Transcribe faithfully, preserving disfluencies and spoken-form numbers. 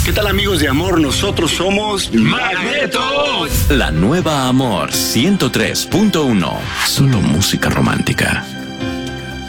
¿Qué tal, amigos de Amor? Nosotros somos Magneto. La nueva Amor ciento tres punto uno. Solo música romántica.